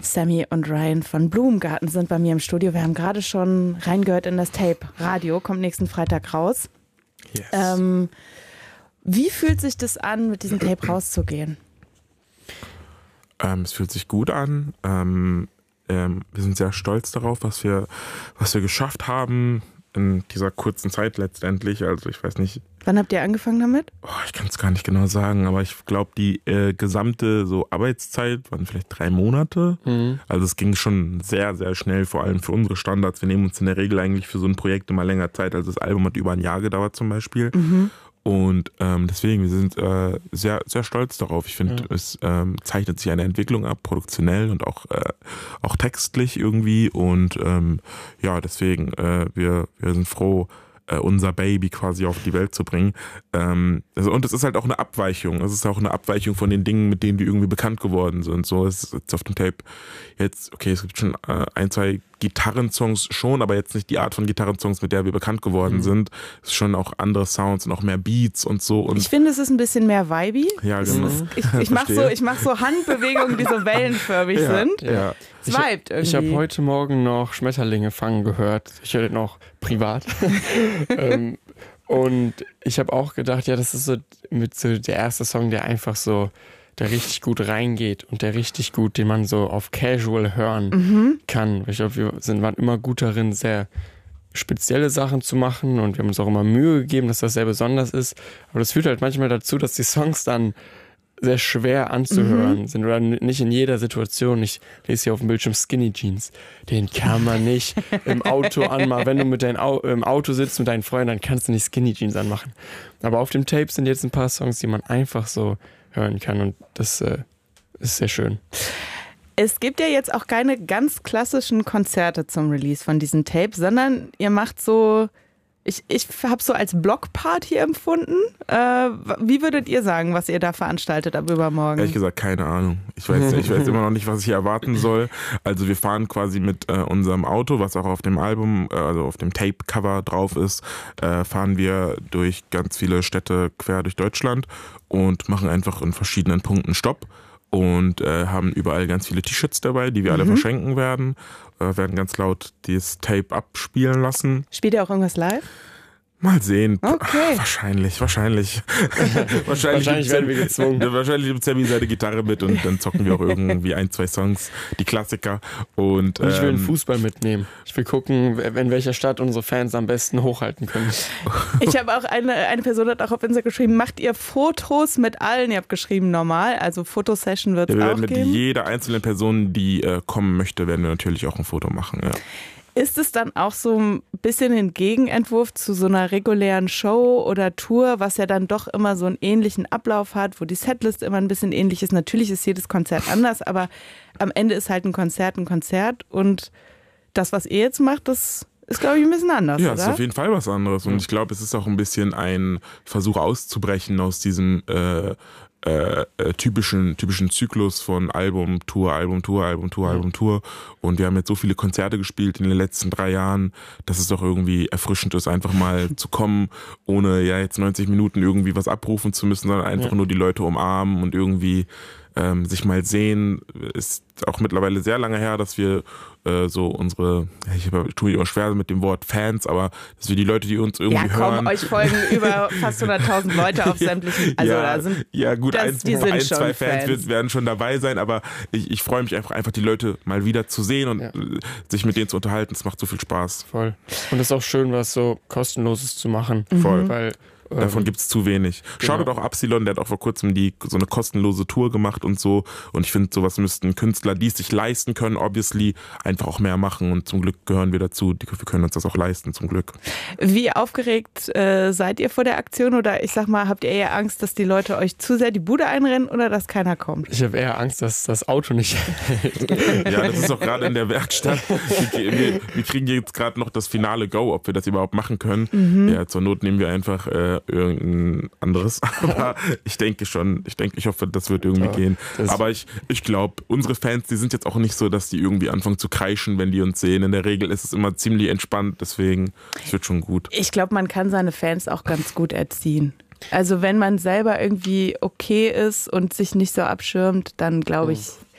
Sammy und Ryan von Blumengarten sind bei mir im Studio. Wir haben gerade schon reingehört in das Tape. Radio kommt nächsten Freitag raus. Yes. Wie fühlt sich das an, mit diesem Tape rauszugehen? Es fühlt sich gut an. Wir sind sehr stolz darauf, was wir geschafft haben in dieser kurzen Zeit letztendlich. Also ich weiß nicht. Wann habt ihr angefangen damit? Ich kann es gar nicht genau sagen, aber ich glaube, die gesamte so Arbeitszeit waren vielleicht 3 Monate. Mhm. Also es ging schon sehr, sehr schnell, vor allem für unsere Standards. Wir nehmen uns in der Regel eigentlich für so ein Projekt immer länger Zeit. Also das Album hat über ein Jahr gedauert zum Beispiel. Mhm. Und deswegen, wir sind sehr, sehr stolz darauf. Ich finde, es zeichnet sich eine Entwicklung ab, produktionell und auch textlich irgendwie. Und deswegen, wir sind froh, unser Baby quasi auf die Welt zu bringen. Und es ist halt auch eine Abweichung. Es ist auch eine Abweichung von den Dingen, mit denen wir irgendwie bekannt geworden sind. So ist jetzt auf dem Tape jetzt, okay, es gibt schon 1, 2 Gitarrensongs schon, aber jetzt nicht die Art von Gitarrensongs, mit der wir bekannt geworden sind. Es ist schon auch andere Sounds und auch mehr Beats und so. Und ich finde, es ist ein bisschen mehr vibey. Ja, genau. Ich mach so Handbewegungen, die so wellenförmig sind. Ja. Es vibet irgendwie. Ich habe heute Morgen noch Schmetterlinge fangen gehört. Ich höre noch privat. Und ich habe auch gedacht, ja, das ist so der erste Song, der einfach so, der richtig gut reingeht und der richtig gut, den man so auf Casual hören kann. Ich glaube, wir waren immer gut darin, sehr spezielle Sachen zu machen und wir haben uns auch immer Mühe gegeben, dass das sehr besonders ist. Aber das führt halt manchmal dazu, dass die Songs dann sehr schwer anzuhören sind oder nicht in jeder Situation. Ich lese hier auf dem Bildschirm Skinny Jeans. Den kann man nicht im Auto anmachen. Wenn du im Auto sitzt mit deinen Freunden, dann kannst du nicht Skinny Jeans anmachen. Aber auf dem Tape sind jetzt ein paar Songs, die man einfach so hören kann und das ist sehr schön. Es gibt ja jetzt auch keine ganz klassischen Konzerte zum Release von diesem Tape, sondern ihr macht so, ich habe so als Blockparty empfunden. Wie würdet ihr sagen, was ihr da veranstaltet ab übermorgen? Ehrlich gesagt, keine Ahnung. Ich weiß immer noch nicht, was ich hier erwarten soll. Also wir fahren quasi mit unserem Auto, was auch auf dem Album, also auf dem Tape-Cover drauf ist, fahren wir durch ganz viele Städte quer durch Deutschland und machen einfach in verschiedenen Punkten Stopp. Und haben überall ganz viele T-Shirts dabei, die wir alle verschenken werden. Werden ganz laut das Tape abspielen lassen. Spielt ihr auch irgendwas live? Mal sehen. Okay. Wahrscheinlich. Wahrscheinlich werden wir gezwungen. Wahrscheinlich nimmt Sammy seine Gitarre mit und dann zocken wir auch irgendwie 1, 2 Songs, die Klassiker. Und ich will einen Fußball mitnehmen. Ich will gucken, in welcher Stadt unsere Fans am besten hochhalten können. Ich habe auch eine Person hat auch auf Instagram geschrieben, macht ihr Fotos mit allen? Ihr habt geschrieben normal, also Fotosession wird es auch geben. Mit jeder einzelnen Person, die kommen möchte, werden wir natürlich auch ein Foto machen, ja. Ist es dann auch so ein bisschen ein Gegenentwurf zu so einer regulären Show oder Tour, was ja dann doch immer so einen ähnlichen Ablauf hat, wo die Setlist immer ein bisschen ähnlich ist? Natürlich ist jedes Konzert anders, aber am Ende ist halt ein Konzert und das, was ihr jetzt macht, das ist, glaube ich, ein bisschen anders, ja, oder? Es ist auf jeden Fall was anderes und ich glaube, es ist auch ein bisschen ein Versuch auszubrechen aus diesem typischen Zyklus von Album, Tour. Und wir haben jetzt so viele Konzerte gespielt in den letzten 3 Jahren, dass es doch irgendwie erfrischend ist, einfach mal zu kommen, ohne ja jetzt 90 Minuten irgendwie was abrufen zu müssen, sondern einfach nur die Leute umarmen und irgendwie sich mal sehen. Ist auch mittlerweile sehr lange her, dass wir so unsere, ich tue mich immer schwer mit dem Wort Fans, aber dass wir die Leute, die uns irgendwie hören. Euch folgen über fast 100.000 Leute auf sämtlichen, also da sind gut, ein, 2 Fans werden schon dabei sein, aber ich freue mich einfach die Leute mal wieder zu sehen und sich mit denen zu unterhalten. Es macht so viel Spaß. Voll. Und es ist auch schön, was so Kostenloses zu machen. Voll. Weil davon gibt's zu wenig. Genau. Schaut auch Absilon, der hat auch vor kurzem so eine kostenlose Tour gemacht und so. Und ich finde, sowas müssten Künstler, die es sich leisten können, obviously, einfach auch mehr machen. Und zum Glück gehören wir dazu. Wir können uns das auch leisten, zum Glück. Wie aufgeregt seid ihr vor der Aktion? Oder ich sag mal, habt ihr eher Angst, dass die Leute euch zu sehr die Bude einrennen oder dass keiner kommt? Ich habe eher Angst, dass das Auto nicht hält. Ja, das ist auch gerade in der Werkstatt. Wir kriegen jetzt gerade noch das finale Go, ob wir das überhaupt machen können. Ja, zur Not nehmen wir einfach irgendein anderes. Aber ich hoffe, das wird irgendwie gehen. Aber ich glaube, unsere Fans, die sind jetzt auch nicht so, dass die irgendwie anfangen zu kreischen, wenn die uns sehen. In der Regel ist es immer ziemlich entspannt, deswegen, es wird schon gut. Ich glaube, man kann seine Fans auch ganz gut erziehen. Also wenn man selber irgendwie okay ist und sich nicht so abschirmt, dann glaube ich,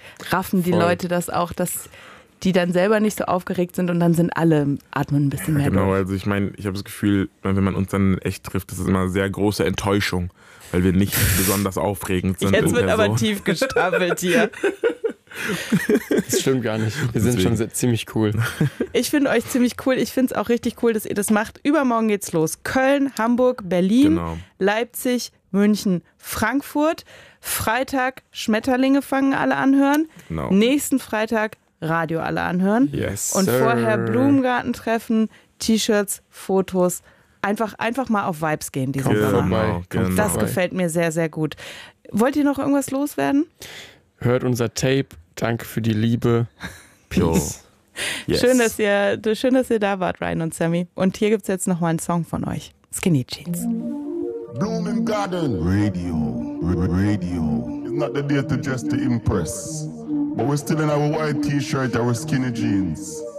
raffen die Voll. Leute das auch, dass die dann selber nicht so aufgeregt sind und dann sind alle, atmen ein bisschen mehr Genau, durch. also ich meine, ich habe das Gefühl, wenn man uns dann echt trifft, das ist immer eine sehr große Enttäuschung, weil wir nicht besonders aufregend sind. Jetzt in wird aber Person. tief gestapelt hier. Das stimmt gar nicht. Wir sind schon ziemlich cool. Ich finde euch ziemlich cool. Ich finde es auch richtig cool, dass ihr das macht. Übermorgen geht's los. Köln, Hamburg, Berlin, Genau. Leipzig, München, Frankfurt. Freitag Schmetterlinge fangen alle anhören. Genau. Nächsten Freitag Radio alle anhören. Yes, Und sir. vorher Blumengarten treffen, T-Shirts, Fotos. Einfach mal auf Vibes gehen diesen Kommt Sommer. vorbei. Genau. Das vorbei. gefällt mir sehr, sehr gut. Wollt ihr noch irgendwas loswerden? Hört unser Tape. Danke für die Liebe. Jo. Peace. Yes. Schön, dass ihr da wart, Ryan und Sammy. Und hier gibt's jetzt noch mal einen Song von euch. Skinny Jeans. Blooming Garden Radio. Radio. It's not the day to just to impress. But we're still in our white t-shirt, our skinny jeans.